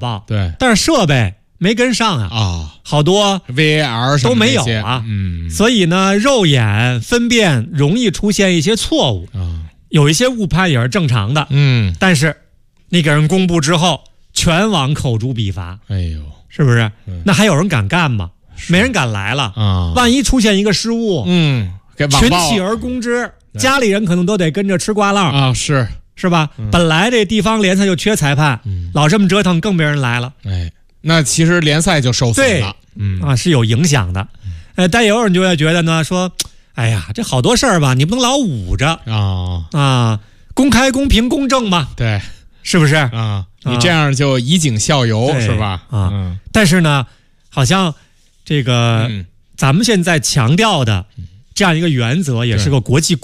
报， 对， 但是设备没跟上啊，好多 VAR 都没有啊，所以呢，肉眼分辨容易出现一些错误，有一些误判也是正常的，但是你给人公布之后，全网口诛笔伐， 哎呦， 是不是？那还有人敢干吗？没人敢来了啊！万一出现一个失误，群起而攻之，家里人可能都得跟着吃瓜烂啊，是吧？本来这地方联赛就缺裁判，老这么折腾，更没人来了。 哎，那其实联赛就受损了， 是有影响的。但有人就会觉得呢，说，哎呀，这好多事儿吧，你不能老捂着啊，公开、公平、公正嘛， 对， 是不是啊？你这样就以儆效尤，是吧？ 但是呢，好像这个咱们现在强调的这样一个原则，也是个国际